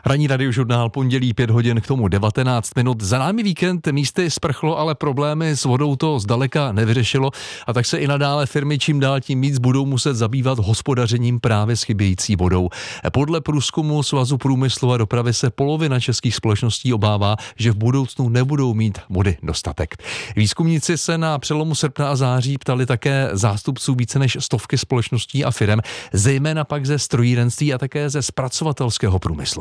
Ranní radiožurnál pondělí 5 hodin, k tomu 19 minut. Za námi víkend místy sprchlo, ale problémy s vodou to zdaleka nevyřešilo a tak se i nadále firmy čím dál tím víc budou muset zabývat hospodařením právě s chybějící vodou. Podle průzkumu Svazu průmyslu a dopravy se polovina českých společností obává, že v budoucnu nebudou mít vody dostatek. Výzkumníci se na přelomu srpna a září ptali také zástupců více než stovky společností a firem, zejména pak ze strojírenství a také ze zpracovatelského průmyslu.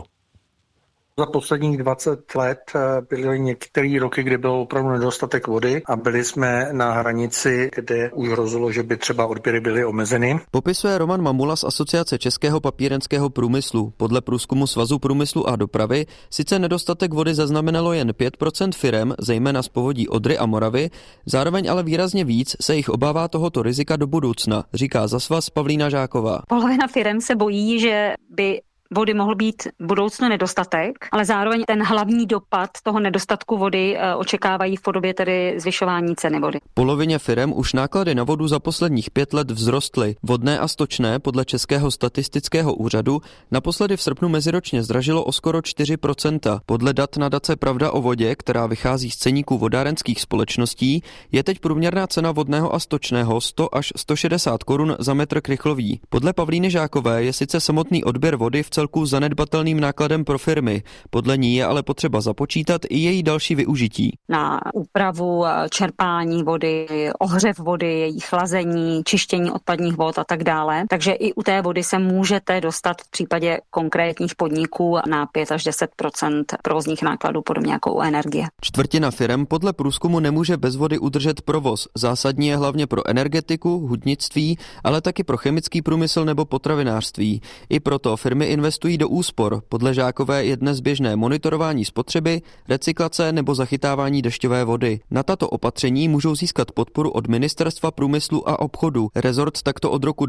Za posledních 20 let byly některé roky, kdy byl opravdu nedostatek vody a byli jsme na hranici, kde už hrozilo, že by třeba odběry byly omezeny. Popisuje Roman Mamula z Asociace českého papírenského průmyslu. Podle průzkumu Svazu průmyslu a dopravy sice nedostatek vody zaznamenalo jen 5% firem, zejména z povodí Odry a Moravy, zároveň ale výrazně víc se jich obává tohoto rizika do budoucna, říká za svaz Pavlína Žáková. Polovina firem se bojí, že by vody mohl být v budoucnu nedostatek, ale zároveň ten hlavní dopad toho nedostatku vody očekávají v podobě tedy zvyšování ceny vody. Polovině firem už náklady na vodu za posledních 5 let vzrostly. Vodné a stočné podle Českého statistického úřadu naposledy v srpnu meziročně zdražilo o skoro 4%. Podle dat nadace Pravda o vodě, která vychází z ceníků vodárenských společností, je teď průměrná cena vodného a stočného 100 až 160 korun za metr krychlový. Podle Pavlíny Žákové je sice samotný odběr vody v celku zanedbatelným nákladem pro firmy. Podle ní je ale potřeba započítat i její další využití. Na úpravu čerpání vody, ohřev vody, její chlazení, čištění odpadních vod a tak dále. Takže i u té vody se můžete dostat v případě konkrétních podniků na 5 až 10% provozních nákladů, podobně jako u energie. Čtvrtina firem podle průzkumu nemůže bez vody udržet provoz. Zásadní je hlavně pro energetiku, hutnictví, ale taky pro chemický průmysl nebo potravinářství. I proto firmy investují do úspor. Podle Žákové je dnes běžné monitorování spotřeby, recyklace nebo zachytávání dešťové vody. Na tato opatření můžou získat podporu od Ministerstva průmyslu a obchodu. Rezort takto od roku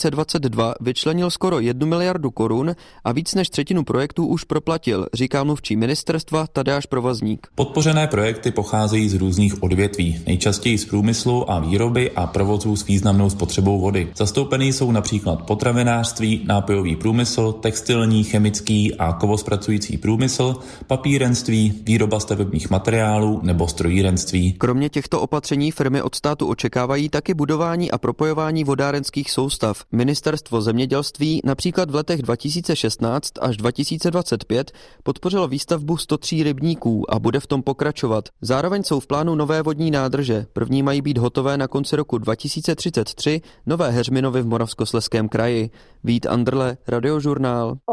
2022 vyčlenil skoro 1 miliardu korun a víc než třetinu projektů už proplatil, říká mluvčí ministerstva Tadeáš Provazník. Podpořené projekty pocházejí z různých odvětví, nejčastěji z průmyslu a výroby a provozů s významnou spotřebou vody. Zastoupený jsou například potravinářství, nápojový průmysl, textilní, chemický a kovospracující průmysl, papírenství, výroba stavebních materiálů nebo strojírenství. Kromě těchto opatření firmy od státu očekávají taky budování a propojování vodárenských soustav. Ministerstvo zemědělství například v letech 2016 až 2025 podpořilo výstavbu 103 rybníků a bude v tom pokračovat. Zároveň jsou v plánu nové vodní nádrže. První mají být hotové na konci roku 2033, Nové Heřminovy v Moravskoslezském kraji. Vít Andrle, Radiožurnál.